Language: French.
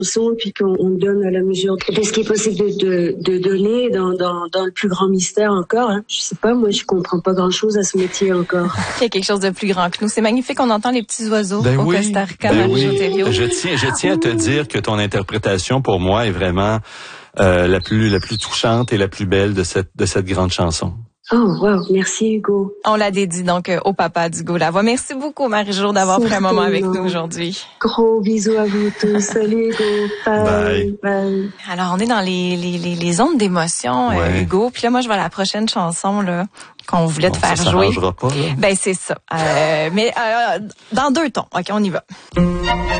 chanson, puis qu'on donne à la mesure de ce qui est possible de donner dans le plus grand mystère encore. Hein. Je sais pas, moi, je comprends pas grand-chose à ce métier encore. Il y a quelque chose de plus grand que nous. C'est magnifique, on entend les petits oiseaux au Costa Rica, Marie-Jo Thériault. Je tiens à te dire que ton interprétation, pour moi, est vraiment la plus touchante et la plus belle de cette grande chanson. Oh, wow, merci Hugo. On l'a dédie donc au papa d'Hugo Lavoie. Merci beaucoup Marie-Jo d'avoir pris un moment avec nous aujourd'hui. Gros bisous à vous tous. Salut Hugo. Bye. Bye. Alors on est dans les ondes d'émotion, Hugo. Puis là moi je vais à la prochaine chanson là qu'on voulait te faire jouer. Ça pas, là. Ben c'est ça. Mais dans 2 tons. OK, on y va.